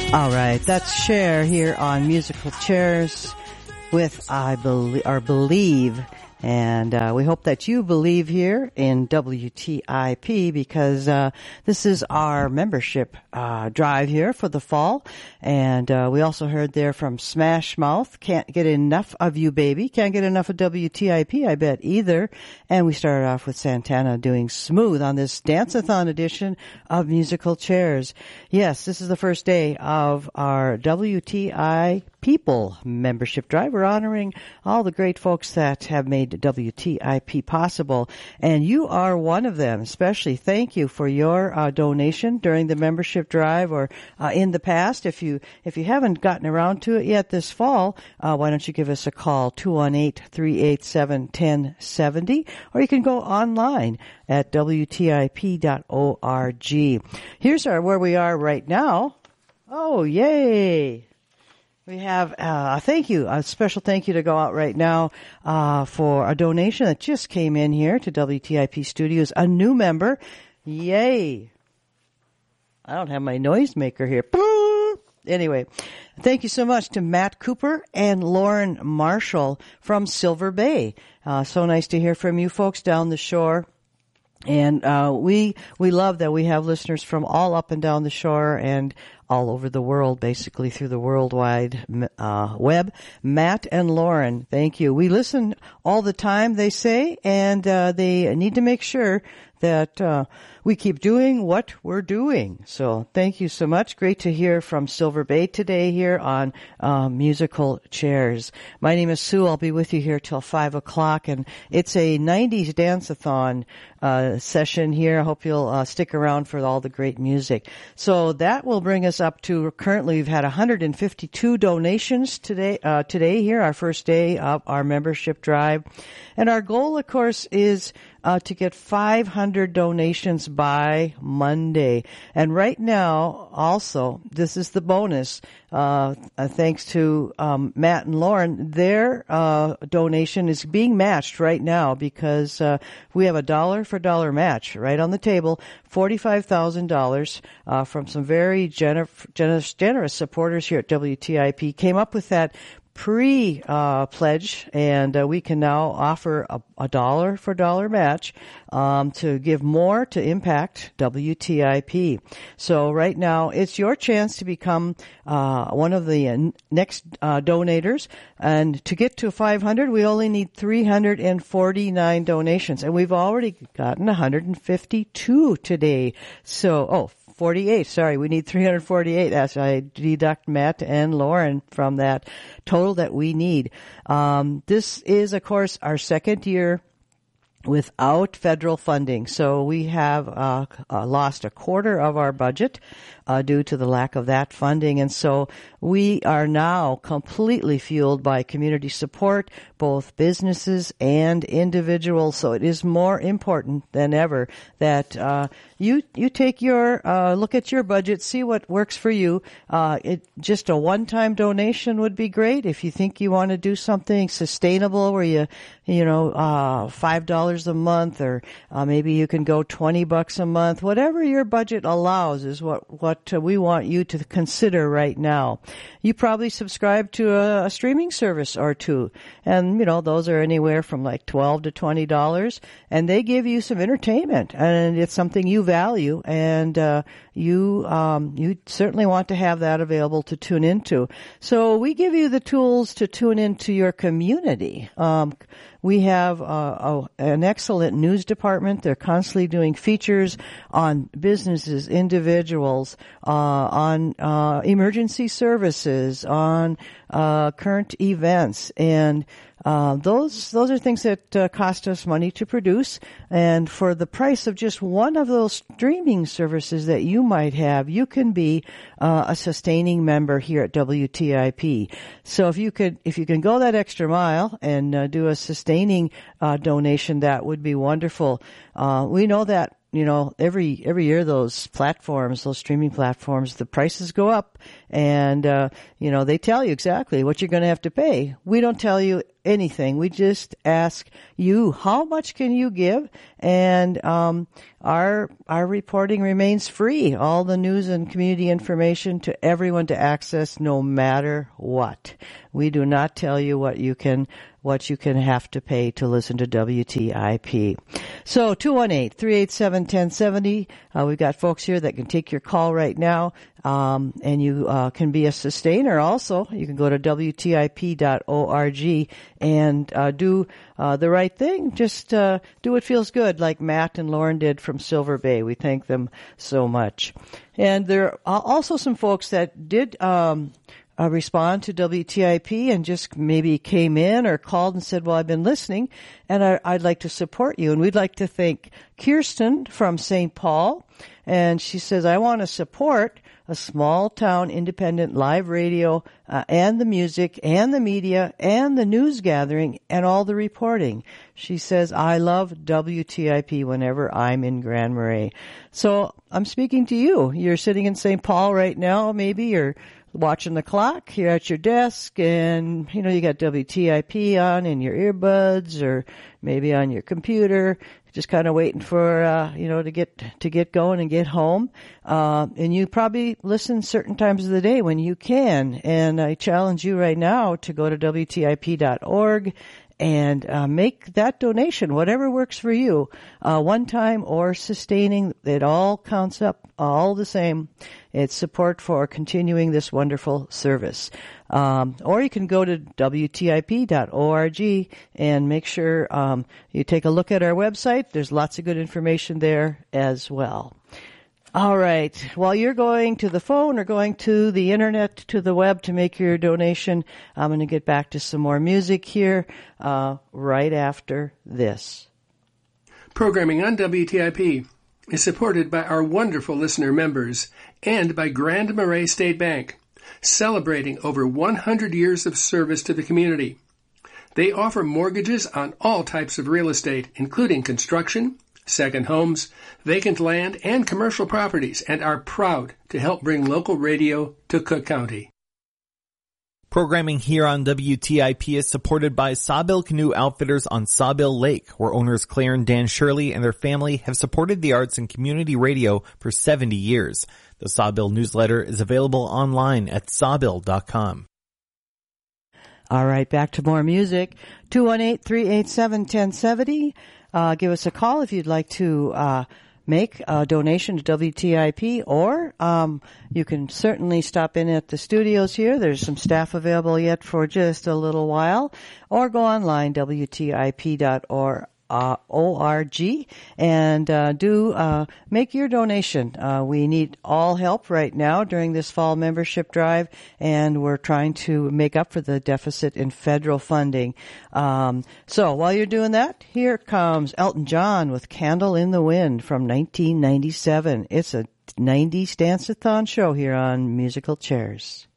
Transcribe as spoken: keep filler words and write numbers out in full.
All right, that's Cher here on Musical Chairs with I Believe, or Believe. And uh, we hope that you believe here in W T I P because uh, this is our membership uh, drive here for the fall. And uh, we also heard there from Smash Mouth, Can't Get Enough of You, Baby. Can't get enough of W T I P, I bet, either. And we started off with Santana doing Smooth on this Dance-a-thon edition of Musical Chairs. Yes, this is the first day of our W T I People membership drive. We're honoring all the great folks that have made W T I P possible, and you are one of them. Especially thank you for your uh, donation during the membership drive or uh, in the past. If you if you haven't gotten around to it yet this fall, uh, why don't you give us a call, two one eight, three eight seven, one zero seven zero, or you can go online at W T I P dot org. Here's our where we are right now. Oh, yay! We have uh, a thank you, a special thank you to go out right now uh, for a donation that just came in here to W T I P Studios, a new member. Yay! I don't have my noisemaker here. Anyway, thank you so much to Matt Cooper and Lauren Marshall from Silver Bay. Uh, so nice to hear from you folks down the shore. And uh we we love that we have listeners from all up and down the shore and all over the world, basically through the worldwide uh web. Matt and Lauren, thank you. We listen all the time, they say, and uh they need to make sure that uh we keep doing what we're doing. So thank you so much. Great to hear from Silver Bay today here on uh, Musical Chairs. My name is Sue. I'll be with you here till five o'clock, and it's a nineties dance-a-thon uh, session here. I hope you'll uh, stick around for all the great music. So that will bring us up to, currently we've had one hundred fifty-two donations today, uh, today here, our first day of our membership drive. And our goal, of course, is uh, to get five hundred donations by Monday. And right now, also, this is the bonus, uh, uh thanks to um, Matt and Lauren, their uh donation is being matched right now because uh we have a dollar for dollar match right on the table, forty-five thousand dollars uh from some very gener- generous, generous supporters here at W T I P. Came up with that pre uh pledge, and uh, we can now offer a, a dollar for dollar match um to give more to impact W T I P. So right now it's your chance to become uh one of the uh, next uh donators, and to get to five hundred we only need three hundred forty-nine donations, and we've already gotten one hundred fifty-two today. So oh forty-eight, sorry, we need three hundred forty-eight as I deduct Matt and Lauren from that total that we need. Um, this is, of course, our second year without federal funding. So we have uh, uh, lost a quarter of our budget uh, due to the lack of that funding. And so we are now completely fueled by community support, both businesses and individuals. So it is more important than ever that uh, you you take your uh, look at your budget, see what works for you. Uh, it just a one-time donation would be great. If you think you want to do something sustainable, where you you know uh, five dollars a month, or uh, maybe you can go twenty bucks a month. Whatever your budget allows is what what uh, we want you to consider right now. You probably subscribe to a, a streaming service or two, and you know those are anywhere from like twelve to twenty dollars, and they give you some entertainment, and it's something you value, and uh, you um, you certainly want to have that available to tune into. So we give you the tools to tune into your community. Um, We have uh, a, an excellent news department. They're constantly doing features on businesses, individuals, uh, on uh, emergency services, on uh, current events, and uh, those those are things that uh, cost us money to produce. And for the price of just one of those streaming services that you might have, you can be uh, a sustaining member here at W T I P. So if you could, if you can go that extra mile and uh, do a sustaining uh, donation, that would be wonderful. Uh, we know that you know, every every year those platforms, those streaming platforms, the prices go up, and uh, you know, they tell you exactly what you're going to have to pay. We don't tell you anything. We just ask you, how much can you give? And um, our our reporting remains free. All the news and community information to everyone to access, no matter what. We do not tell you what you can what you can have to pay to listen to W T I P. So two one eight, three eight seven, one zero seven zero. Uh, we've got folks here that can take your call right now. Um, and you uh, can be a sustainer also. You can go to W T I P dot org and uh, do uh, the right thing. Just uh, do what feels good, like Matt and Lauren did from Silver Bay. We thank them so much. And there are also some folks that did um, uh, respond to W T I P and just maybe came in or called and said, well, I've been listening, and I, I'd like to support you. And we'd like to thank Kirsten from Saint Paul. And she says, I want to support a small-town independent live radio uh, and the music and the media and the news gathering and all the reporting. She says, I love W T I P whenever I'm in Grand Marais. So I'm speaking to you. You're sitting in Saint Paul right now, maybe you're watching the clock, you're at your desk, and, you know, you got W T I P on in your earbuds or maybe on your computer, just kind of waiting for, uh, you know, to get, to get going and get home. Uh, and you probably listen certain times of the day when you can. And I challenge you right now to go to W T I P dot org and uh, make that donation, whatever works for you, uh, one time or sustaining. It all counts up all the same. It's support for continuing this wonderful service. Um, or you can go to W T I P dot org and make sure um, you take a look at our website. There's lots of good information there as well. All right. While you're going to the phone or going to the internet, to the web to make your donation, I'm going to get back to some more music here uh, right after this. Programming on W T I P is supported by our wonderful listener members and by Grand Marais State Bank, celebrating over one hundred years of service to the community. They offer mortgages on all types of real estate, including construction, second homes, vacant land, and commercial properties, and are proud to help bring local radio to Cook County. Programming here on W T I P is supported by Sawbill Canoe Outfitters on Sawbill Lake, where owners Claire and Dan Shirley and their family have supported the arts and community radio for seventy years. The Sawbill newsletter is available online at sawbill dot com. All right, back to more music. two one eight, three eight seven, one zero seven zero. Uh, give us a call if you'd like to uh make a donation to W T I P, or um you can certainly stop in at the studios here. There's some staff available yet for just a little while, or go online, W T I P dot org. Uh, O R G, and uh, do uh, make your donation. Uh, we need all help right now during this fall membership drive, and we're trying to make up for the deficit in federal funding. Um, so while you're doing that, here comes Elton John with Candle in the Wind from nineteen ninety-seven. It's a nineties dance-a-thon show here on Musical Chairs.